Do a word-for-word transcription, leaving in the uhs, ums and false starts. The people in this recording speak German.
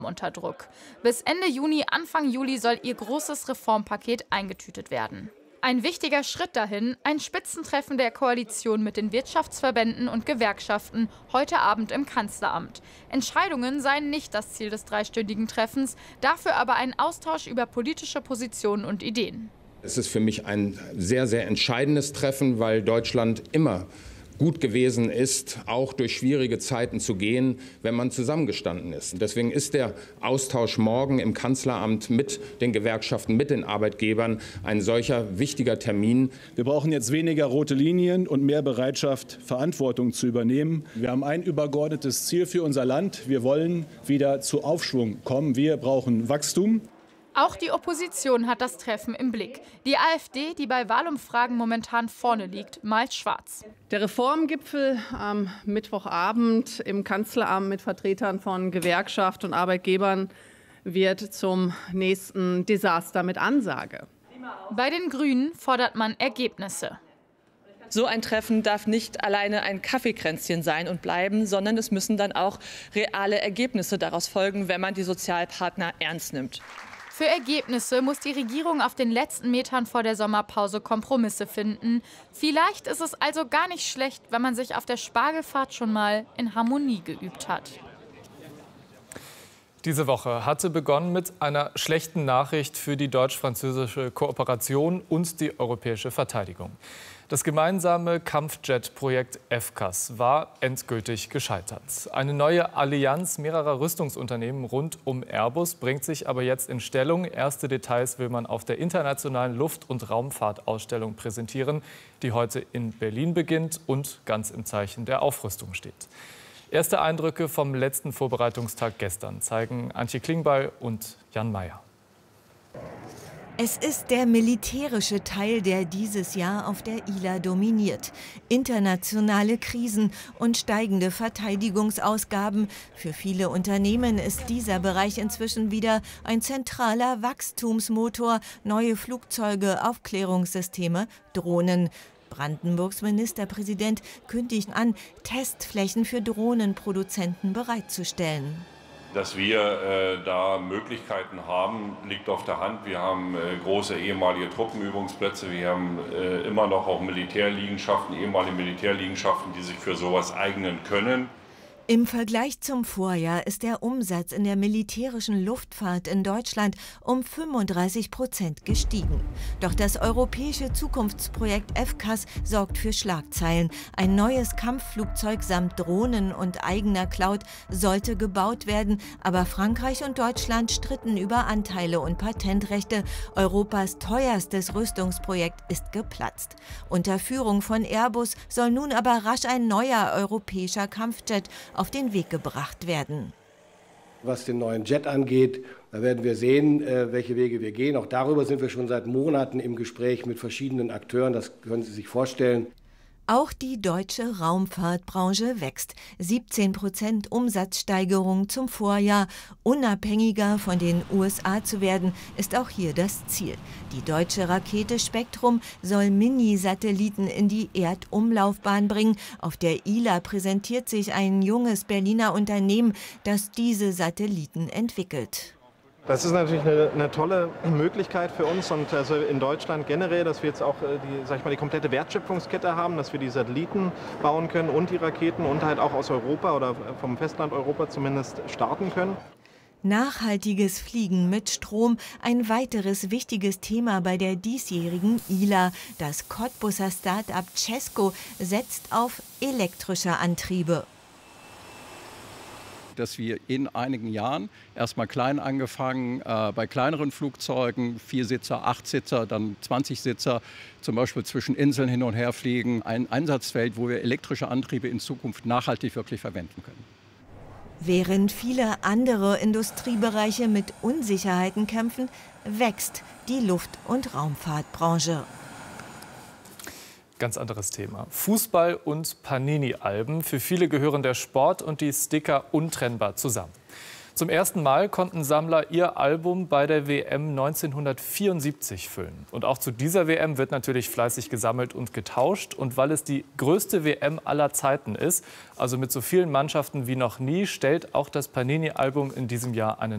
unter Druck. Bis Ende Juni, Anfang Juli soll ihr großes Reformpaket eingetütet werden. Ein wichtiger Schritt dahin, ein Spitzentreffen der Koalition mit den Wirtschaftsverbänden und Gewerkschaften heute Abend im Kanzleramt. Entscheidungen seien nicht das Ziel des dreistündigen Treffens, dafür aber ein Austausch über politische Positionen und Ideen. Es ist für mich ein sehr, sehr entscheidendes Treffen, weil Deutschland immer gut gewesen ist, auch durch schwierige Zeiten zu gehen, wenn man zusammengestanden ist. Deswegen ist der Austausch morgen im Kanzleramt mit den Gewerkschaften, mit den Arbeitgebern ein solcher wichtiger Termin. Wir brauchen jetzt weniger rote Linien und mehr Bereitschaft, Verantwortung zu übernehmen. Wir haben ein übergeordnetes Ziel für unser Land. Wir wollen wieder zu Aufschwung kommen. Wir brauchen Wachstum. Auch die Opposition hat das Treffen im Blick. Die AfD, die bei Wahlumfragen momentan vorne liegt, malt schwarz. Der Reformgipfel am Mittwochabend im Kanzleramt mit Vertretern von Gewerkschaft und Arbeitgebern wird zum nächsten Desaster mit Ansage. Bei den Grünen fordert man Ergebnisse. So ein Treffen darf nicht alleine ein Kaffeekränzchen sein und bleiben, sondern es müssen dann auch reale Ergebnisse daraus folgen, wenn man die Sozialpartner ernst nimmt. Für Ergebnisse muss die Regierung auf den letzten Metern vor der Sommerpause Kompromisse finden. Vielleicht ist es also gar nicht schlecht, wenn man sich auf der Spargelfahrt schon mal in Harmonie geübt hat. Diese Woche hatte begonnen mit einer schlechten Nachricht für die deutsch-französische Kooperation und die europäische Verteidigung. Das gemeinsame Kampfjet-Projekt FCAS war endgültig gescheitert. Eine neue Allianz mehrerer Rüstungsunternehmen rund um Airbus bringt sich aber jetzt in Stellung. Erste Details will man auf der internationalen Luft- und Raumfahrtausstellung präsentieren, die heute in Berlin beginnt und ganz im Zeichen der Aufrüstung steht. Erste Eindrücke vom letzten Vorbereitungstag gestern zeigen Antje Klingbeil und Jan Mayer. Es ist der militärische Teil, der dieses Jahr auf der I L A dominiert. Internationale Krisen und steigende Verteidigungsausgaben. Für viele Unternehmen ist dieser Bereich inzwischen wieder ein zentraler Wachstumsmotor. Neue Flugzeuge, Aufklärungssysteme, Drohnen. Brandenburgs Ministerpräsident kündigt an, Testflächen für Drohnenproduzenten bereitzustellen. Dass wir äh, da Möglichkeiten haben, liegt auf der Hand. Wir haben äh, große ehemalige Truppenübungsplätze, wir haben äh, immer noch auch Militärliegenschaften, ehemalige Militärliegenschaften, die sich für sowas eignen können. Im Vergleich zum Vorjahr ist der Umsatz in der militärischen Luftfahrt in Deutschland um fünfunddreißig Prozent gestiegen. Doch das europäische Zukunftsprojekt FCAS sorgt für Schlagzeilen. Ein neues Kampfflugzeug samt Drohnen und eigener Cloud sollte gebaut werden, aber Frankreich und Deutschland stritten über Anteile und Patentrechte. Europas teuerstes Rüstungsprojekt ist geplatzt. Unter Führung von Airbus soll nun aber rasch ein neuer europäischer Kampfjet auf den Weg gebracht werden. Was den neuen Jet angeht, da werden wir sehen, welche Wege wir gehen. Auch darüber sind wir schon seit Monaten im Gespräch mit verschiedenen Akteuren. Das können Sie sich vorstellen. Auch die deutsche Raumfahrtbranche wächst. siebzehn Prozent Umsatzsteigerung zum Vorjahr. Unabhängiger von den U S A zu werden, ist auch hier das Ziel. Die deutsche Rakete Spektrum soll Mini-Satelliten in die Erdumlaufbahn bringen. Auf der I L A präsentiert sich ein junges Berliner Unternehmen, das diese Satelliten entwickelt. Das ist natürlich eine, eine tolle Möglichkeit für uns und also in Deutschland generell, dass wir jetzt auch die, sag ich mal, die komplette Wertschöpfungskette haben, dass wir die Satelliten bauen können und die Raketen und halt auch aus Europa oder vom Festland Europa zumindest starten können. Nachhaltiges Fliegen mit Strom, ein weiteres wichtiges Thema bei der diesjährigen I L A. Das Cottbuser Start-up Cesco setzt auf elektrische Antriebe. Dass wir in einigen Jahren erstmal klein angefangen, äh, bei kleineren Flugzeugen, Viersitzer, Achtsitzer, dann zwanzig-Sitzer, zum Beispiel zwischen Inseln hin und her fliegen, ein Einsatzfeld, wo wir elektrische Antriebe in Zukunft nachhaltig wirklich verwenden können. Während viele andere Industriebereiche mit Unsicherheiten kämpfen, wächst die Luft- und Raumfahrtbranche. Ganz anderes Thema. Fußball und Panini-Alben. Für viele gehören der Sport und die Sticker untrennbar zusammen. Zum ersten Mal konnten Sammler ihr Album bei der W M neunzehnhundertvierundsiebzig füllen. Und auch zu dieser W M wird natürlich fleißig gesammelt und getauscht. Und weil es die größte W M aller Zeiten ist, also mit so vielen Mannschaften wie noch nie, stellt auch das Panini-Album in diesem Jahr einen